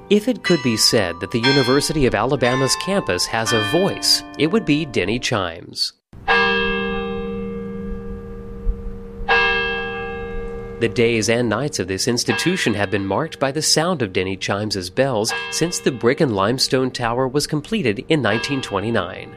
If it could be said that the University of Alabama's campus has a voice, it would be Denny Chimes. The days and nights of this institution have been marked by the sound of Denny Chimes' bells since the brick and limestone tower was completed in 1929.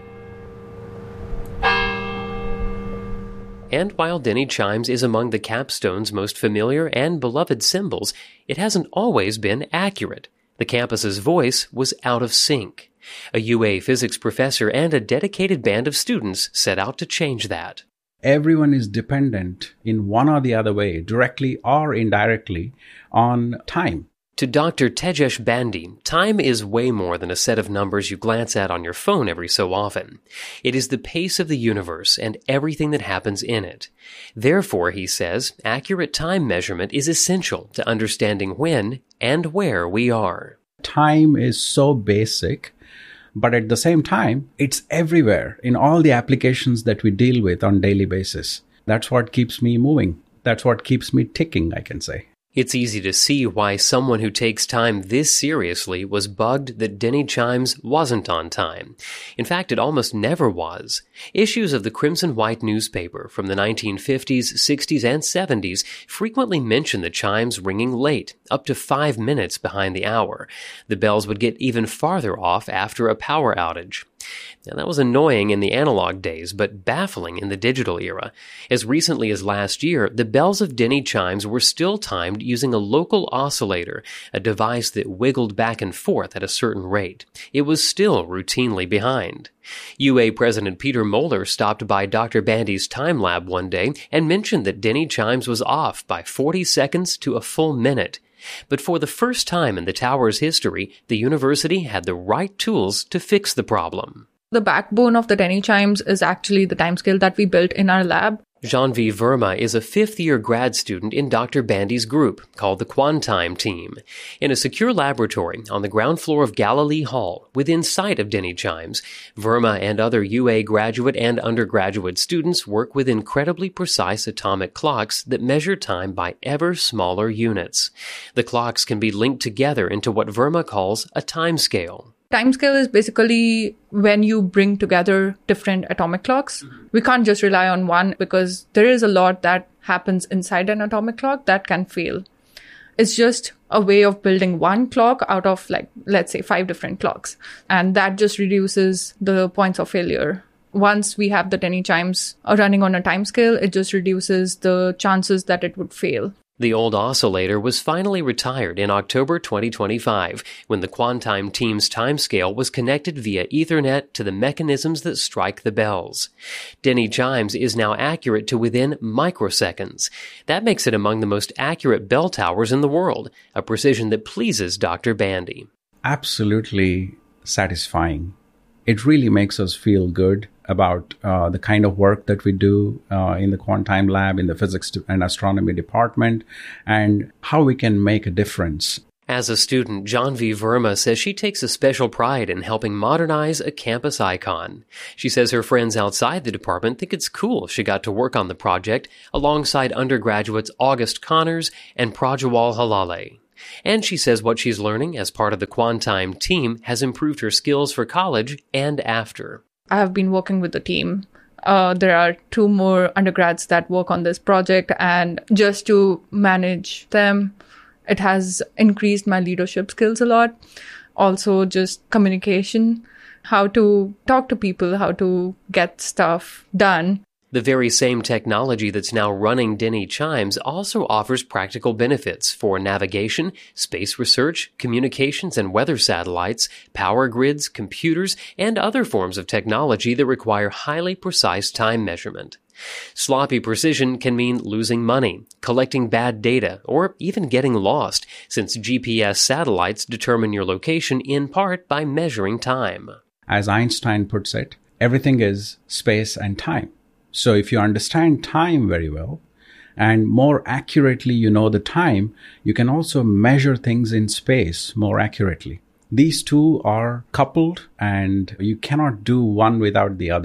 And while Denny Chimes is among the capstone's most familiar and beloved symbols, it hasn't always been accurate. The campus's voice was out of sync. A UA physics professor and a dedicated band of students set out to change that. Everyone is dependent in one or the other way, directly or indirectly, on time. To Dr. Tejesh Bandy, time is way more than a set of numbers you glance at on your phone every so often. It is the pace of the universe and everything that happens in it. Therefore, he says, accurate time measurement is essential to understanding when and where we are. Time is so basic, but at the same time, it's everywhere in all the applications that we deal with on a daily basis. That's what keeps me moving. That's what keeps me ticking, I can say. It's easy to see why someone who takes time this seriously was bugged that Denny Chimes wasn't on time. In fact, it almost never was. Issues of the Crimson White newspaper from the 1950s, 60s, and 70s frequently mention the chimes ringing late, up to 5 minutes behind the hour. The bells would get even farther off after a power outage. Now, that was annoying in the analog days, but baffling in the digital era. As recently as last year, the bells of Denny Chimes were still timed using a local oscillator, a device that wiggled back and forth at a certain rate. It was still routinely behind. UA President Peter Moeller stopped by Dr. Bandy's time lab one day and mentioned that Denny Chimes was off by 40 seconds to a full minute. But for the first time in the tower's history, the university had the right tools to fix the problem. The backbone of the Denny Chimes is actually the timescale that we built in our lab. Janvi Verma is a fifth-year grad student in Dr. Bandy's group, called the Quantime Team. In a secure laboratory on the ground floor of Galilee Hall, within sight of Denny Chimes, Verma and other UA graduate and undergraduate students work with incredibly precise atomic clocks that measure time by ever smaller units. The clocks can be linked together into what Verma calls a timescale. Timescale is basically when you bring together different atomic clocks. We can't just rely on one because there is a lot that happens inside an atomic clock that can fail. It's just a way of building one clock out of, let's say 5 different clocks. And that just reduces the points of failure. Once we have the Denny Chimes running on a timescale, it just reduces the chances that it would fail. The old oscillator was finally retired in October 2025 when the Quantime Team's timescale was connected via Ethernet to the mechanisms that strike the bells. Denny Chimes is now accurate to within microseconds. That makes it among the most accurate bell towers in the world, a precision that pleases Dr. Bandy. Absolutely satisfying. It really makes us feel good about the kind of work that we do in the Quantime Lab, in the Physics and Astronomy Department, and how we can make a difference. As a student, Janvi Verma says she takes a special pride in helping modernize a campus icon. She says her friends outside the department think it's cool she got to work on the project alongside undergraduates August Connors and Prajwal Halale. And she says what she's learning as part of the Quantime Team has improved her skills for college and after. I have been working with the team. There are 2 more undergrads that work on this project, and just to manage them, it has increased my leadership skills a lot. Also, just communication, how to talk to people, how to get stuff done. The very same technology that's now running Denny Chimes also offers practical benefits for navigation, space research, communications and weather satellites, power grids, computers, and other forms of technology that require highly precise time measurement. Sloppy precision can mean losing money, collecting bad data, or even getting lost, since GPS satellites determine your location in part by measuring time. As Einstein puts it, everything is space and time. So if you understand time very well, and more accurately you know the time, you can also measure things in space more accurately. These two are coupled, and you cannot do one without the other.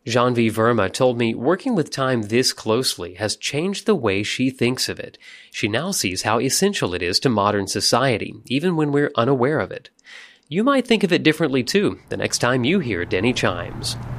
Janvi Verma told me working with time this closely has changed the way she thinks of it. She now sees how essential it is to modern society, even when we're unaware of it. You might think of it differently too the next time you hear Denny Chimes.